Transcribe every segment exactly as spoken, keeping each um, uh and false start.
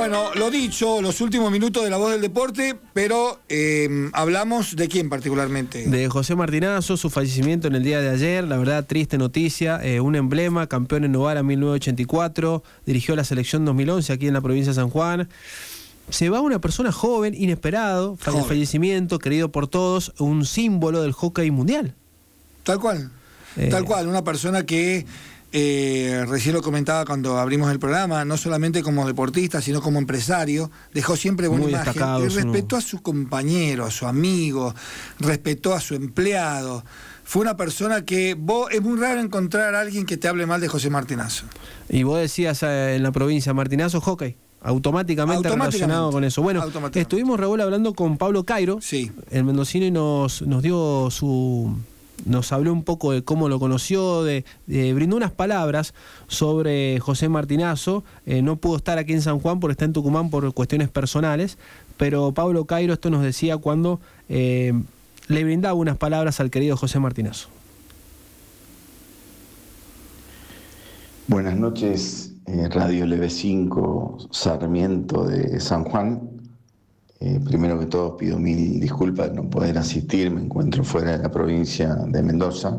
Bueno, lo dicho, los últimos minutos de La Voz del Deporte, pero eh, hablamos de quién particularmente. De José Martinazo, su fallecimiento en el día de ayer, la verdad, triste noticia, eh, un emblema, campeón en Novara en mil novecientos ochenta y cuatro, dirigió la selección dos mil once aquí en la provincia de San Juan. Se va una persona joven, inesperado, joven. fallecimiento, querido por todos, un símbolo del hockey mundial. Tal cual, eh, tal cual, una persona que... Eh, recién lo comentaba cuando abrimos el programa, no solamente como deportista, sino como empresario, dejó siempre buena imagen y respetó a su compañero, a su amigo, respetó a su empleado. Fue una persona que vos, es muy raro encontrar a alguien que te hable mal de José Martinazo. Y vos decías eh, en la provincia, Martinazo hockey, automáticamente, automáticamente relacionado con eso. Bueno, estuvimos, Raúl, hablando con Pablo Cairo, sí. el mendocino, y nos, nos dio su... nos habló un poco de cómo lo conoció, de, de brindó unas palabras sobre José Martinazo. Eh, no pudo estar aquí en San Juan porque está en Tucumán por cuestiones personales, pero Pablo Cairo esto nos decía cuando eh, le brindaba unas palabras al querido José Martinazo. Buenas noches, eh, Radio L B cinco, Sarmiento de San Juan. Eh, primero que todo pido mil disculpas de no poder asistir, me encuentro fuera de la provincia de Mendoza.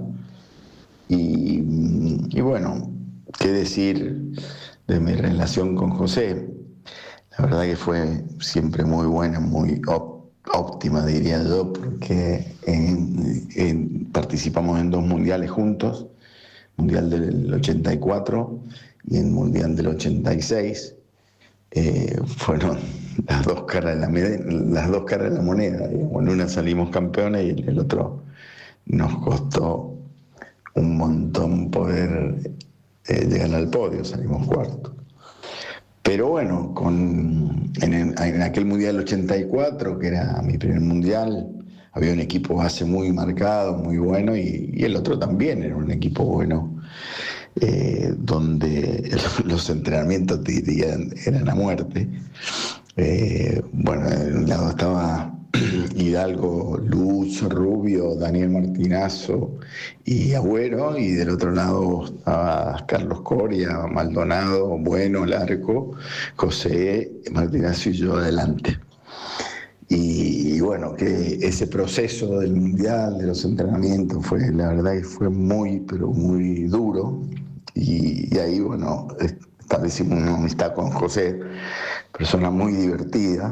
Y, y bueno, qué decir de mi relación con José. La verdad que fue siempre muy buena, muy op- óptima, diría yo, porque en, en, participamos en dos mundiales juntos, Mundial del ochenta y cuatro y en Mundial del ochenta y seis. Eh, fueron las dos caras de la moneda, las dos caras de la moneda. En una salimos campeones y en el otro nos costó un montón poder eh, llegar al podio, salimos cuartos. Pero bueno, con, en, el, en aquel Mundial ochenta y cuatro, que era mi primer mundial, había un equipo base muy marcado, muy bueno, y, y el otro también era un equipo bueno. Eh, donde los entrenamientos dirían, eran a muerte. Eh, bueno, en un lado estaba Hidalgo, Luz, Rubio, Daniel Martinazo y Agüero, y del otro lado estaba Carlos Coria, Maldonado, Bueno, Larco, José Martinazo y yo adelante. Y, y bueno, que ese proceso del mundial, de los entrenamientos, fue, la verdad que fue muy, pero muy duro. Y, y ahí, bueno, establecimos una amistad con José, persona muy divertida.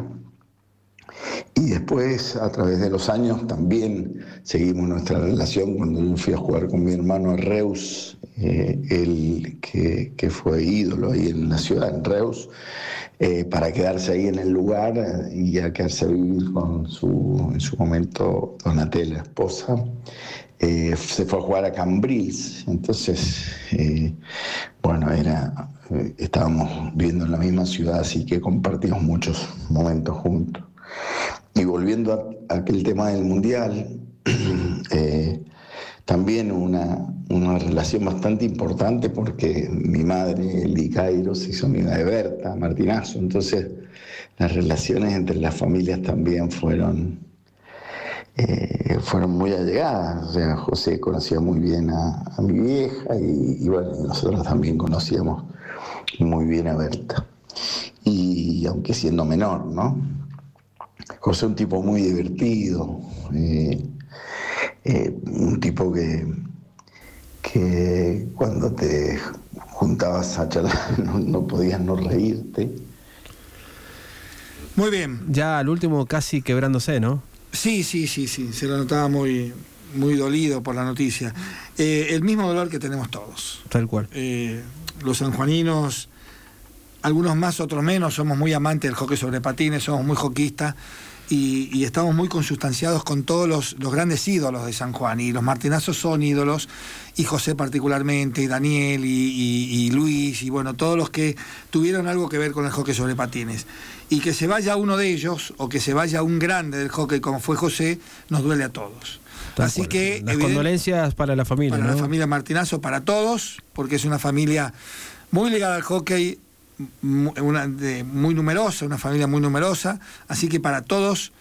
Y después, a través de los años, también seguimos nuestra relación cuando yo fui a jugar con mi hermano a Reus, eh, él que, que fue ídolo ahí en la ciudad, en Reus, eh, para quedarse ahí en el lugar y a quedarse a vivir con su, en su momento, Donatella, esposa. Eh, se fue a jugar a Cambrils, entonces, eh, bueno, era, eh, estábamos viviendo en la misma ciudad, así que compartimos muchos momentos juntos. Y volviendo a, a aquel tema del Mundial, eh, también una, una relación bastante importante porque mi madre, Eli Cairo, se hizo amiga de Berta Martinazo, entonces las relaciones entre las familias también fueron... Eh, fueron muy allegadas. O sea, José conocía muy bien a, a mi vieja y, y bueno, nosotros también conocíamos muy bien a Berta. Y aunque siendo menor, ¿no? José un tipo muy divertido, eh, eh, un tipo que, que cuando te juntabas a charlar no, no podías no reírte. Muy bien. Ya al último casi quebrándose, ¿no? Sí, sí, sí, sí, se lo notaba muy, muy dolido por la noticia. Eh, el mismo dolor que tenemos todos. Tal cual. Eh, los sanjuaninos, algunos más, otros menos, somos muy amantes del hockey sobre patines, somos muy hockeyistas y, y estamos muy consustanciados con todos los, los grandes ídolos de San Juan. Y los Martinazos son ídolos, y José particularmente, y Daniel, y, y, y Luis, y bueno, todos los que tuvieron algo que ver con el hockey sobre patines. Y que se vaya uno de ellos, o que se vaya un grande del hockey como fue José, nos duele a todos. Tal Así cual, que... las condolencias para la familia, Para ¿no? la familia Martinazo, para todos, porque es una familia muy ligada al hockey, una, de, muy numerosa, una familia muy numerosa, así que para todos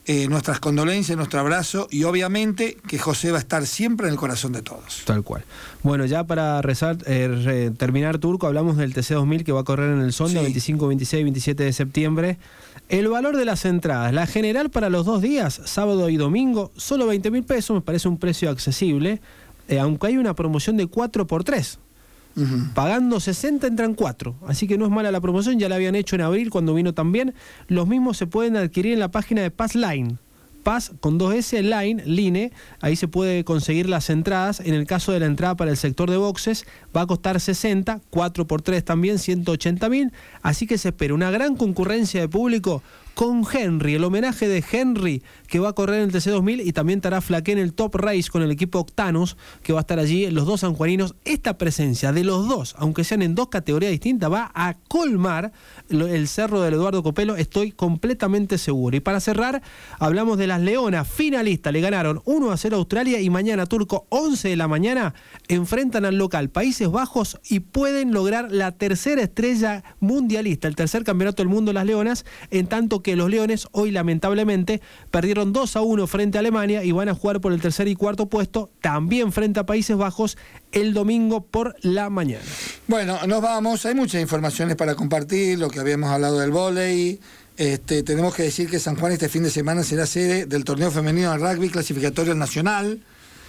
eh, nuestras condolencias, nuestro abrazo y obviamente que José va a estar siempre en el corazón de todos. Tal cual. Bueno, ya para rezar, eh, re, terminar, Turco, hablamos del T C dos mil que va a correr en el Sonda, sí. veinticinco, veintiséis, veintisiete de septiembre. El valor de las entradas, la general para los dos días, sábado y domingo, solo veinte mil pesos, me parece un precio accesible, eh, aunque hay una promoción de cuatro por tres. Uh-huh. Pagando sesenta entran cuatro, así que no es mala la promoción, ya la habían hecho en abril cuando vino también. Los mismos se pueden adquirir en la página de Pass Line, Pass con dos S, Line, Line, ahí se puede conseguir las entradas. En el caso de la entrada para el sector de boxes va a costar sesenta, cuatro por tres también, ciento ochenta mil, así que se espera una gran concurrencia de público con Henry, el homenaje de Henry que va a correr en el T C dos mil, y también estará Flaqué en el Top Race con el equipo Octanos, que va a estar allí, los dos sanjuaninos. Esta presencia de los dos, aunque sean en dos categorías distintas, va a colmar el cerro del Eduardo Copelo, estoy completamente seguro. Y para cerrar, hablamos de las Leonas, finalistas, le ganaron uno a cero a Australia y mañana, Turco, once de la mañana, enfrentan al local Países Bajos y pueden lograr la tercera estrella mundialista, el tercer campeonato del mundo las Leonas, en tanto que que los Leones hoy lamentablemente perdieron dos a uno frente a Alemania y van a jugar por el tercer y cuarto puesto también frente a Países Bajos el domingo por la mañana. Bueno, nos vamos, hay muchas informaciones para compartir, lo que habíamos hablado del vóley. Este, tenemos que decir que San Juan este fin de semana será sede del torneo femenino de rugby clasificatorio nacional.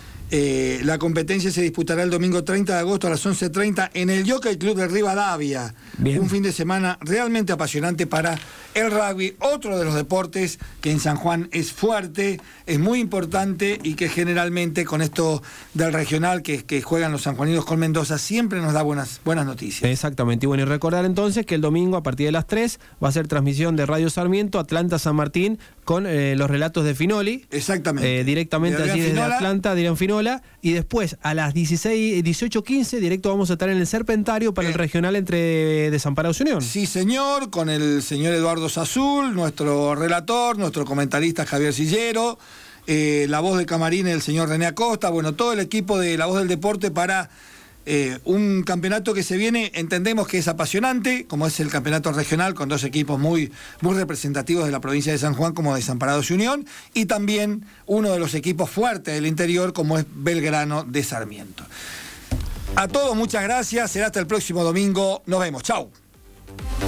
Eh, la competencia se disputará el domingo treinta de agosto a las once treinta en el Jockey Club de Rivadavia. Bien. Un fin de semana realmente apasionante para el rugby, otro de los deportes que en San Juan es fuerte, es muy importante y que generalmente con esto del regional que, que juegan los sanjuaninos con Mendoza siempre nos da buenas, buenas noticias. Exactamente, y bueno, y recordar entonces que el domingo a partir de las tres va a ser transmisión de Radio Sarmiento, Atlanta San Martín, con eh, los relatos de Finoli. Exactamente. Eh, directamente de allí desde Finola. Atlanta, Adrián Finola, y después a las dieciséis, dieciocho quince directo vamos a estar en el Serpentario para eh. el regional entre Desamparados y Unión. Sí, señor, con el señor Eduardo Sazul, nuestro relator, nuestro comentarista Javier Sillero, eh, la voz de camarín el señor René Acosta, bueno, todo el equipo de La Voz del Deporte para eh, un campeonato que se viene, entendemos que es apasionante, como es el campeonato regional, con dos equipos muy, muy representativos de la provincia de San Juan, como Desamparados y Unión, y también uno de los equipos fuertes del interior, como es Belgrano de Sarmiento. A todos muchas gracias, será hasta el próximo domingo, nos vemos, chau.